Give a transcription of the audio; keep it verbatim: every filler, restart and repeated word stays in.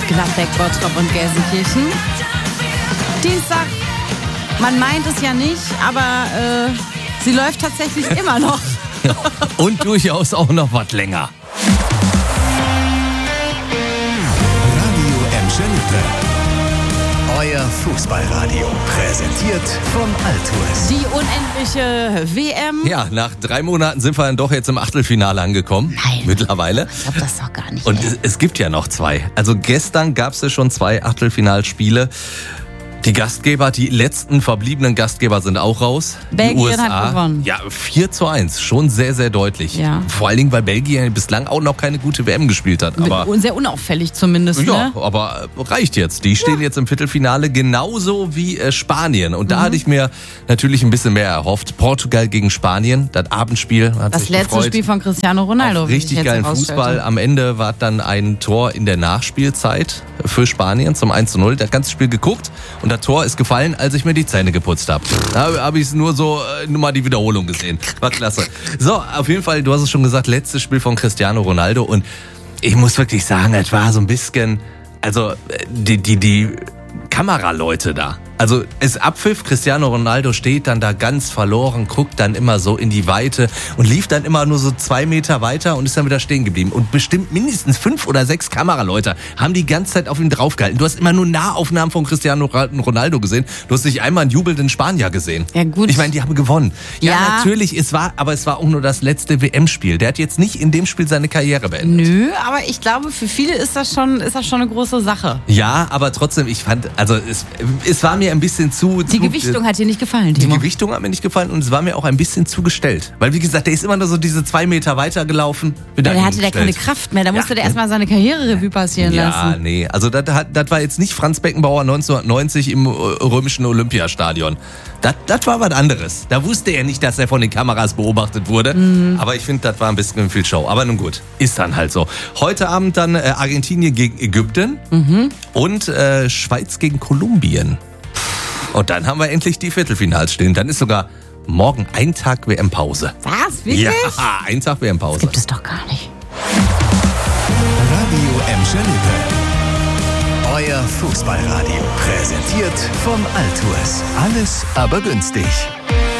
Gladbeck, Bottrop und Gelsenkirchen. Dienstag, man meint es ja nicht, aber äh, sie läuft tatsächlich immer noch. Und durchaus auch noch was länger. Radio Emschalippe. Euer Fußballradio. Präsentiert von Altours. Die unendliche W M. Ja, nach drei Monaten sind wir dann doch jetzt im Achtelfinale angekommen. Nein. Mittlerweile. Ich glaube das doch gar nicht. Und ey. es, es gibt ja noch zwei. Also gestern gab es ja schon zwei Achtelfinalspiele. Die Gastgeber, die letzten verbliebenen Gastgeber sind auch raus. Belgien die U S A, hat gewonnen. Ja, vier zu eins. Schon sehr, sehr deutlich. Ja. Vor allen Dingen, weil Belgien bislang auch noch keine gute W M gespielt hat. Aber Und sehr unauffällig zumindest, ja, ne? aber reicht jetzt. Die stehen ja. jetzt im Viertelfinale genauso wie äh, Spanien. Und da Mhm. hatte ich mir natürlich ein bisschen mehr erhofft. Portugal gegen Spanien, das Abendspiel. Hat Das sich letzte gefreut. Spiel von Cristiano Ronaldo. Auf wie sich richtig jetzt geilen herausstellte. Fußball. Am Ende war dann ein Tor in der Nachspielzeit für Spanien zum eins zu null. Das ganze Spiel geguckt und das Tor ist gefallen, als ich mir die Zähne geputzt habe. Da habe ich nur so, äh, nur mal die Wiederholung gesehen. War klasse. So, auf jeden Fall, du hast es schon gesagt, letztes Spiel von Cristiano Ronaldo und ich muss wirklich sagen, es war so ein bisschen, also die, die, die Kameraleute da. Also es abpfiff, Cristiano Ronaldo steht dann da ganz verloren, guckt dann immer so in die Weite und lief dann immer nur so zwei Meter weiter und ist dann wieder stehen geblieben. Und bestimmt mindestens fünf oder sechs Kameraleute haben die ganze Zeit auf ihn draufgehalten. Du hast immer nur Nahaufnahmen von Cristiano Ronaldo gesehen. Du hast nicht einmal einen jubelnden Spanier gesehen. Ja, gut. Ich meine, die haben gewonnen. Ja, Ja. natürlich, es war, aber es war auch nur das letzte W M-Spiel. Der hat jetzt nicht in dem Spiel seine Karriere beendet. Nö, aber ich glaube, für viele ist das schon, ist das schon eine große Sache. Ja, aber trotzdem, ich fand, also es, es war mir ein bisschen zu... Die zu, Gewichtung hat dir nicht gefallen, Die Timo. Gewichtung hat mir nicht gefallen und es war mir auch ein bisschen zugestellt. Weil wie gesagt, der ist immer nur so diese zwei Meter weiter gelaufen. Ja, da hatte der keine Kraft mehr. Da musste Ja. der erstmal seine Karriererevue passieren Ja, lassen. nee. Also das, hat- das war jetzt nicht Franz Beckenbauer neunzehnhundertneunzig im äh, römischen Olympiastadion. Das, das war was anderes. Da wusste er nicht, dass er von den Kameras beobachtet wurde. Mhm. Aber ich finde, das war ein bisschen viel Show. Aber nun gut, ist dann halt so. Heute Abend dann äh, Argentinien gegen Ägypten Mhm. und äh, Schweiz gegen Kolumbien. Und dann haben wir endlich die Viertelfinals stehen. Dann ist sogar morgen ein Tag W M-Pause. Was? Wirklich? Ja, ein Tag W M-Pause. Gibt es doch gar nicht. Radio Emschalippe. Euer Fußballradio. Präsentiert von Altours. Alles aber günstig.